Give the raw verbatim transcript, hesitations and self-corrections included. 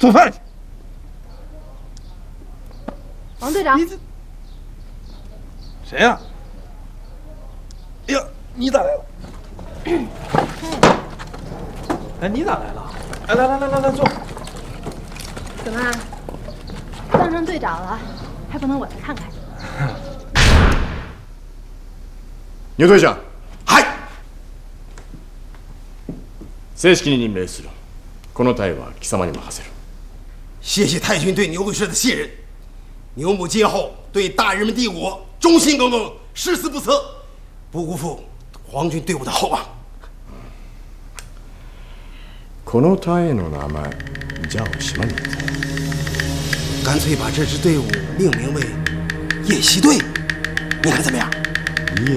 做饭去。 王队长， 你这谁呀？哎呀，你咋来了？哎，你咋来了？哎，来来来来来，坐。 怎么，当上队长了，还不能我来看看？ 牛隊長。はい。正式に任命する。この隊は貴様に任せる。 谢谢太君对牛队士的信任。牛母今后对大日本帝国忠心耿耿，誓死不辞，不辜负皇军对我的厚望。 この隊の名前じゃあ什么名字？ 干脆把这支队伍命名为夜袭队，你看怎么样？